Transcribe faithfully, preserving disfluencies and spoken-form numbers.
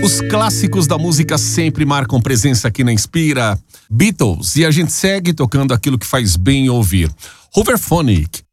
Os clássicos da música sempre marcam presença aqui na Inspira. Beatles, e a gente segue tocando aquilo que faz bem ouvir. Hoverphonic,